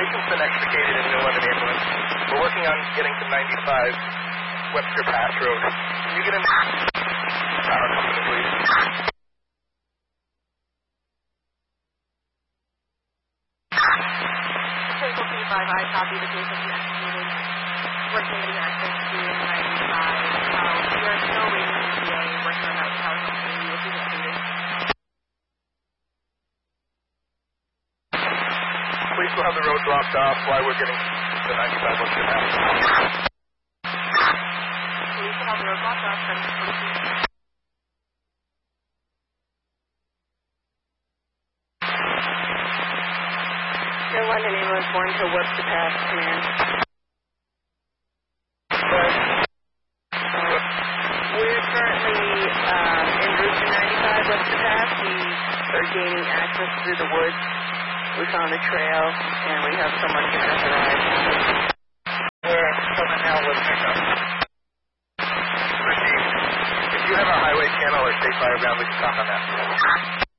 Patient's been extricated in an 11 ambulance. We're working on getting to 95 Webster Pass Road. Can you get in power company, please? Critical P5, I copy the case of the extricated. Working getting access to 95. We are still waiting for the ETA, working on that with power company. We will keep it updated. Please will have the road blocked off while we're getting to 95 Webster Pass. Police will have the road blocked off. Your London ambulance born to Webster Pass, command. We're currently en route to 95 Webster Pass. We are gaining access through the woods. We found a trail, and we have someone giving us a ride. We're coming now with pickup. Received. If you have a highway channel or state diagram, we can talk on that.